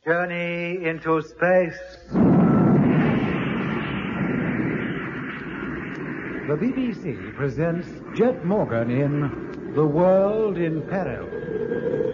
Journey into space. The BBC presents Jet Morgan in The World in Peril.